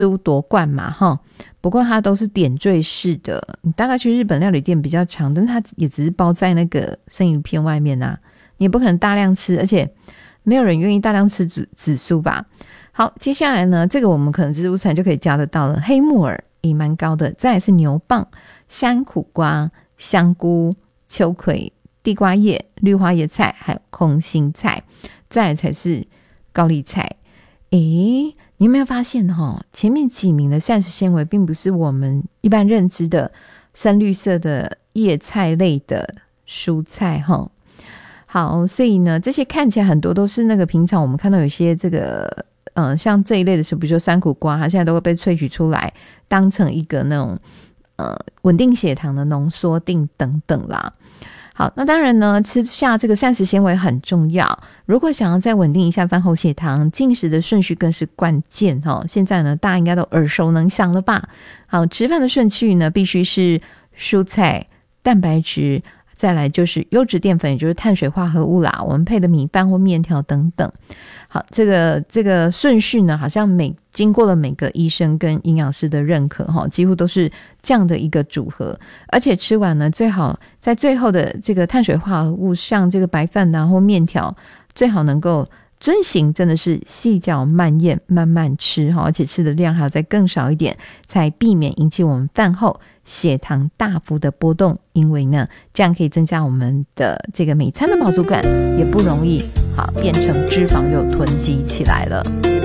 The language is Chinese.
都夺冠嘛齁，不过它都是点缀式的，你大概去日本料理店比较常，但它也只是包在那个生鱼片外面啊，你也不可能大量吃，而且没有人愿意大量吃紫苏吧。好，接下来呢，这个我们可能自助餐就可以加得到了，黑木耳也蛮高的，再来是牛蒡、山苦瓜、香菇、秋葵、地瓜叶、绿花叶菜，还有空心菜，再来才是高丽菜。你有没有发现前面几名的膳食纤维并不是我们一般认知的深绿色的叶菜类的蔬菜好，所以呢，这些看起来很多都是那个平常我们看到有些这个像这一类的时候，比如说山苦瓜，它现在都会被萃取出来当成一个那种稳定血糖的浓缩锭等等啦。好，那当然呢，吃下这个膳食纤维很重要，如果想要再稳定一下饭后血糖，进食的顺序更是关键现在呢，大家应该都耳熟能详了吧。好，吃饭的顺序呢，必须是蔬菜、蛋白质，再来就是优质淀粉，也就是碳水化合物啦，我们配的米饭或面条等等。好，这个顺序呢，好像经过了每个医生跟营养师的认可几乎都是这样的一个组合。而且吃完呢，最好在最后的这个碳水化合物，像这个白饭或面条，最好能够遵行真的是细嚼慢咽，慢慢吃而且吃的量还要再更少一点，才避免引起我们饭后血糖大幅的波动。因为呢，这样可以增加我们的这个每餐的饱足感，也不容易变成脂肪又囤积起来了。